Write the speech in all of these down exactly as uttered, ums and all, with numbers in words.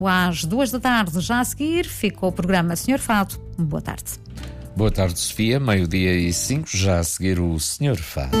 Às duas da tarde, já a seguir, fica o programa Senhor Fado. Boa tarde. Boa tarde, Sofia. Meio-dia e cinco, já a seguir o Senhor Fado.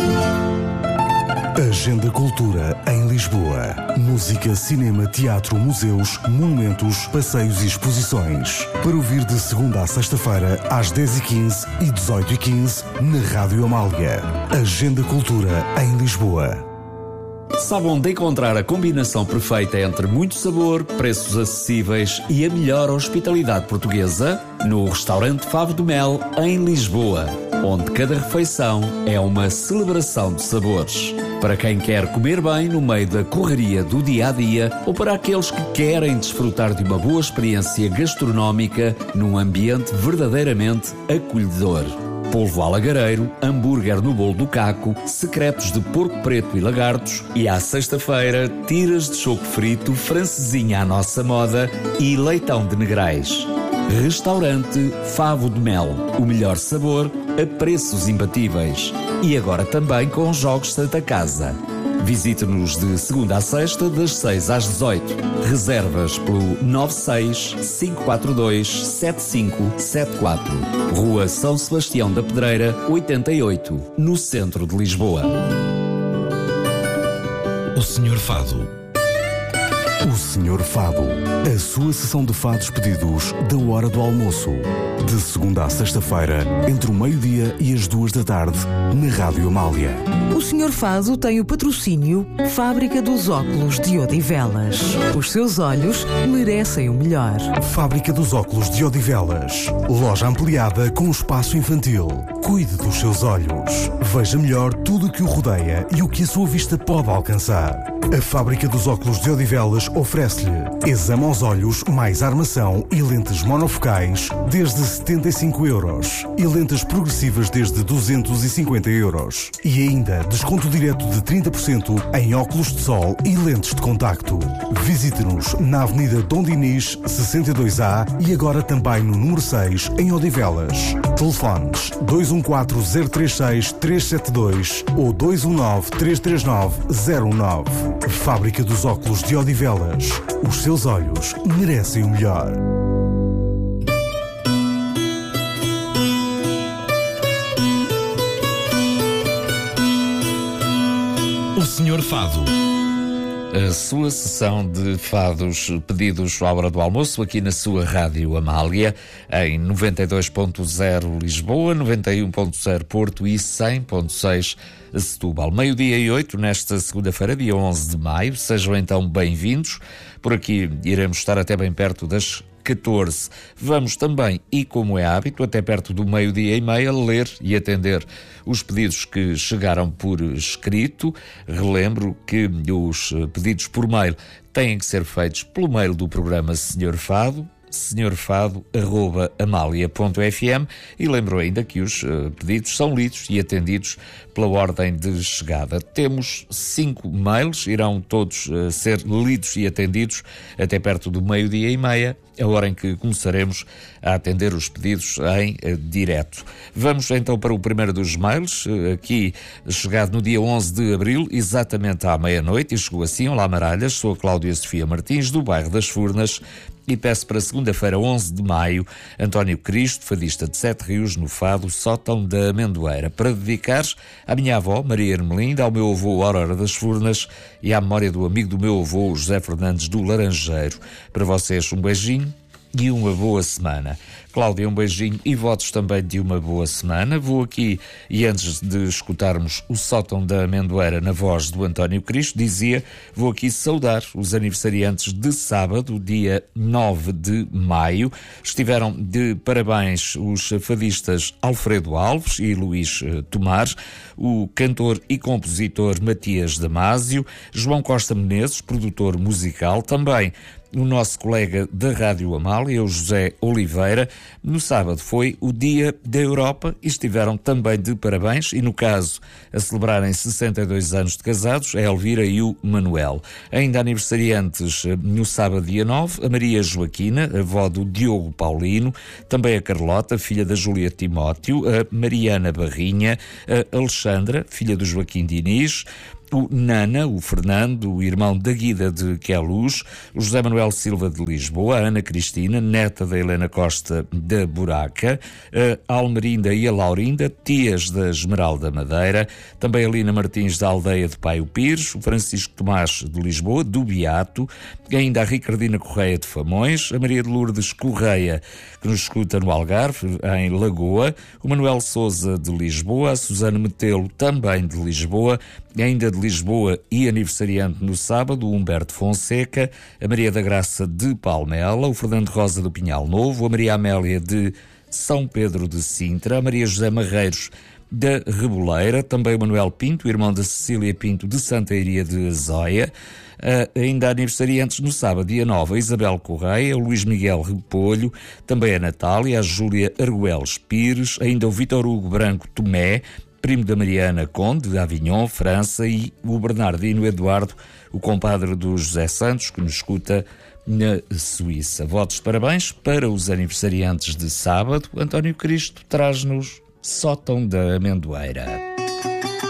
Agenda Cultura em Lisboa. Música, cinema, teatro, museus, monumentos, passeios e exposições. Para ouvir de segunda a sexta-feira, às dez e quinze e dezoito e quinze, na Rádio Amália. Agenda Cultura em Lisboa. Sabe onde encontrar a combinação perfeita entre muito sabor, preços acessíveis e a melhor hospitalidade portuguesa? No restaurante Favo do Mel, em Lisboa, onde cada refeição é uma celebração de sabores. Para quem quer comer bem no meio da correria do dia-a-dia ou para aqueles que querem desfrutar de uma boa experiência gastronómica num ambiente verdadeiramente acolhedor. Polvo alagareiro, hambúrguer no bolo do caco, secretos de porco preto e lagartos e à sexta-feira, tiras de choco frito, francesinha à nossa moda e leitão de negrais. Restaurante Favo de Mel, o melhor sabor a preços imbatíveis. E agora também com jogos Santa Casa. Visite-nos de segunda a sexta, das seis às dezoito. Reservas pelo nove seis cinco quatro dois sete cinco sete quatro. Rua São Sebastião da Pedreira, oitenta e oito, no centro de Lisboa. O Senhor Fado. O Senhor Fado. A sua sessão de fados pedidos da hora do almoço. De segunda à sexta-feira, entre o meio-dia e as duas da tarde, na Rádio Amália. O Senhor Fado tem o patrocínio Fábrica dos Óculos de Odivelas. Os seus olhos merecem o melhor. Fábrica dos Óculos de Odivelas. Loja ampliada com espaço infantil. Cuide dos seus olhos. Veja melhor tudo o que o rodeia e o que a sua vista pode alcançar. A Fábrica dos Óculos de Odivelas oferece-lhe exame aos olhos mais armação e lentes monofocais desde setenta e cinco euros e lentes progressivas desde duzentos e cinquenta euros. E ainda desconto direto de trinta por cento em óculos de sol e lentes de contacto. Visite-nos na Avenida Dom Dinis, sessenta e dois A e agora também no número seis, em Odivelas. Telefones dois um quatro zero três seis três sete dois ou dois um nove três três nove zero um nove. Fábrica dos Óculos de Odivelas. Os seus olhos merecem o melhor. O Senhor Fado. A sua sessão de fados pedidos à hora do almoço aqui na sua Rádio Amália, em noventa e dois ponto zero Lisboa, noventa e um ponto zero Porto e cem ponto seis Setúbal. Meio-dia e oito, nesta segunda-feira, dia onze de maio. Sejam então bem-vindos. Por aqui iremos estar até bem perto das catorze. Vamos também, e como é hábito, até perto do meio-dia e meia, ler e atender os pedidos que chegaram por escrito. Relembro que os pedidos por mail têm que ser feitos pelo mail do programa Senhor Fado, senhorfado arroba amália ponto f m, e lembro ainda que os uh, pedidos são lidos e atendidos pela ordem de chegada. Temos cinco mails, irão todos uh, ser lidos e atendidos até perto do meio-dia e meia, a hora em que começaremos a atender os pedidos em uh, direto. Vamos então para o primeiro dos mails, uh, aqui chegado no dia onze de abril, exatamente à meia-noite, e chegou assim: olá Maralhas, sou a Cláudia Sofia Martins, do bairro das Furnas, e peço para segunda-feira, onze de maio, António Cristo, fadista de Sete Rios, no Fado, Sótão da Amendoeira, para dedicar à minha avó, Maria Ermelinda, ao meu avô, Aurora das Furnas, e à memória do amigo do meu avô, José Fernandes do Laranjeiro. Para vocês, um beijinho e uma boa semana. Cláudia, um beijinho e votos também de uma boa semana. Vou aqui, e antes de escutarmos o Sótão da Amendoeira na voz do António Cristo, dizia, vou aqui saudar os aniversariantes de sábado, dia nove de maio. Estiveram de parabéns os fadistas Alfredo Alves e Luís Tomar, o cantor e compositor Matias Damásio, João Costa Menezes, produtor musical, também o nosso colega da Rádio Amália, o José Oliveira. No sábado foi o Dia da Europa e estiveram também de parabéns, e no caso a celebrarem sessenta e dois anos de casados, a Elvira e o Manuel. Ainda aniversariantes no sábado dia nove, a Maria Joaquina, avó do Diogo Paulino, também a Carlota, filha da Júlia Timóteo, a Mariana Barrinha, a Alexandra, filha do Joaquim Diniz, o Nana, o Fernando, o irmão da Guida de Queluz, o José Manuel Silva de Lisboa, a Ana Cristina, neta da Helena Costa da Buraca, a Almerinda e a Laurinda, tias da Esmeralda Madeira, também a Lina Martins da Aldeia de Paio Pires, o Francisco Tomás de Lisboa, do Beato, ainda a Ricardina Correia de Famões, a Maria de Lourdes Correia, que nos escuta no Algarve, em Lagoa, o Manuel Sousa de Lisboa, a Susana Metelo, também de Lisboa, ainda de Lisboa e aniversariante no sábado, o Humberto Fonseca, a Maria da Graça de Palmela, o Fernando Rosa do Pinhal Novo, a Maria Amélia de São Pedro de Sintra, a Maria José Marreiros da Reboleira, também o Manuel Pinto, irmão da Cecília Pinto de Santa Iria de Azóia, uh, ainda aniversariantes no sábado, dia nove, a Isabel Correia, o Luís Miguel Repolho, também a Natália, a Júlia Argueles Pires, ainda o Vítor Hugo Branco Tomé, primo da Mariana Conde, de Avignon, França, e o Bernardino Eduardo, o compadre do José Santos, que nos escuta na Suíça. Votos de parabéns para os aniversariantes de sábado. António Cristo traz-nos Sótão da Amendoeira.